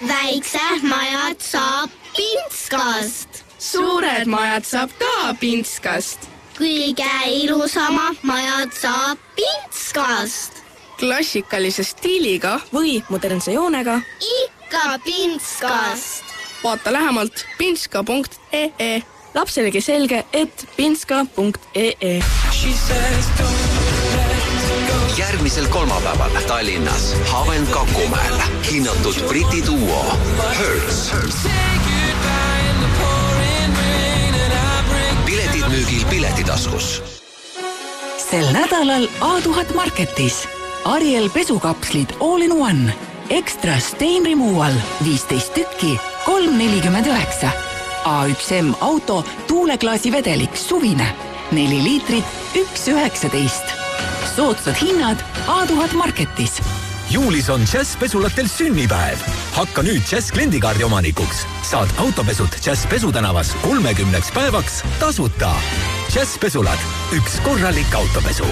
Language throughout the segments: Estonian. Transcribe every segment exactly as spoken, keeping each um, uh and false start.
Väiksed majad saab Pintskast. Suured majad saab ka Pintskast. Kõige ilusamad majad saab Pintskast. Klassikalise stiiliga või modernse joonega. Ikka Pintskast. Vaata lähemalt pintska punkt ee. Lapselegi selge, et pintska punkt ee. Järgmisel kolmapäeval Tallinnas Haven Kakumäel hinnatud Briti duo Hurts. Piletid müügil Piletitaskus. Sel nädalal A tuhat Marketis Ariel pesukapslid all in one. Extra stain removal viisteist tükki, kolm nelikümmend üheksa. A üks M auto tuuleklaasi vedelik suvine, neli liitrit, üks üheksateist. Soodsad hinnad A tuhat Marketis. Juulis on Jazz pesulatel sünnipäev. Hakka nüüd Jazz kliendikaardi omanikuks. Saad autopesud Jazz pesutänavas kolmekümneks päevaks tasuta. Jazz pesulad, üks korralik autopesu.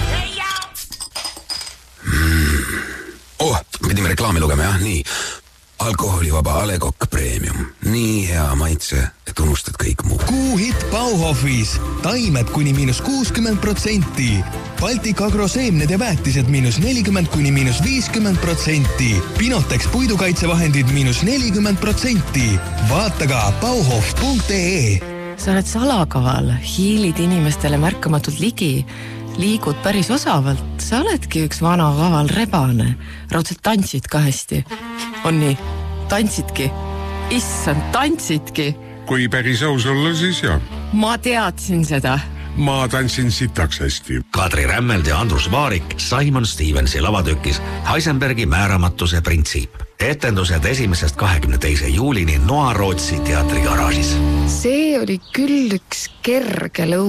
Mm. Oh, pidime reklaami lugema, jah, nii. Alkoholivaba A Le Coq Premium. Nii hea maitse, et unustad kõik muu. Kuuhitt Bauhofis. Taimed kuni miinus kuuskümmend protsenti. Baltic Agro seemned ja väetised miinus nelikümmend kuni miinus viiskümmend protsenti. Pinotex puidukaitsevahendid miinus nelikümmend protsenti. Vaata ka bauhof punkt ee. Sa oled salakaval, hiilid inimestele märkamatult ligi, liigud päris osavalt. Sa oledki üks vana kaval rebane. Raudselt tantsid ka hästi. On nii, tantsidki. Issand, tantsidki. Kui päris aus olla, siis jah. Ma teadsin seda. Ma tantsin sitaks hästi. Kadri Rämmeld ja Andrus Vaarik Simon Stevensi lavatükis Heisenbergi määramatuse printsiip. Etendused esimesest kahekümne teise juulini Noa Rootsi teatri garaažis. See oli küll üks kerge lõu.